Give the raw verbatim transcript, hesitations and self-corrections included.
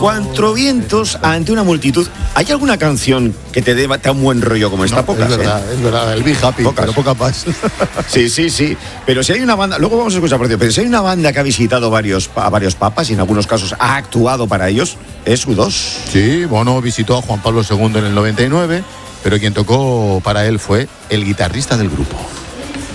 Cuatro vientos ante una multitud. ¿Hay alguna canción que te dé un buen rollo como esta? No, Pocas, es verdad, ¿eh? es verdad, el Be Happy, Pocas. pero poca paz. Sí, sí, sí. Pero si hay una banda, luego vamos a escuchar, por cierto, pero si hay una banda que ha visitado varios, a varios papas y en algunos casos ha actuado para ellos, es U dos. Sí, Bono visitó a Juan Pablo segundo en el noventa y nueve, pero quien tocó para él fue el guitarrista del grupo.